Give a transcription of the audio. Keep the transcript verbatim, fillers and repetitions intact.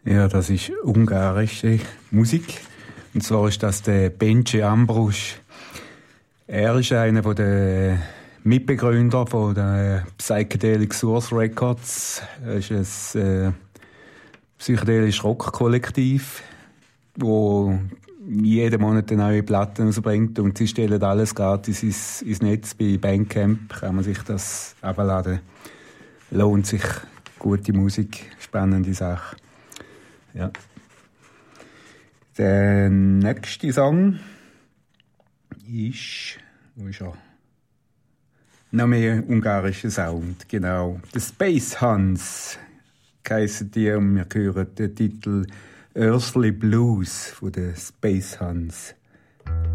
Ja, das ist ungarische Musik. Und zwar ist das der Bence Ambros. Er ist einer der Mitbegründer von der Psychedelic Source Records. Es ist ein äh, psychedelisches Rockkollektiv, wo jeden Monat eine neue Platte rausbringt und sie stellen alles gratis ins, ins Netz. Bei Bandcamp kann man sich das abladen. Lohnt sich. Gute Musik, spannende Sache. Ja. Der nächste Song ist, wo ist er? Noch mehr ungarischer Sound, genau. The Space Huns heissen die und wir hören den Titel Earthly Blues von den Space Huns.